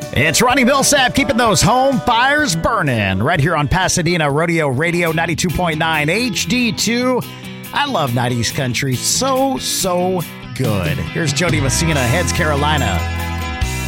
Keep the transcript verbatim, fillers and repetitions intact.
It's Ronnie Millsap keeping those home fires burning right here on Pasadena Rodeo Radio ninety-two point nine H D two. I love nineties country. So, so good. Here's Jody Messina, Heads Carolina.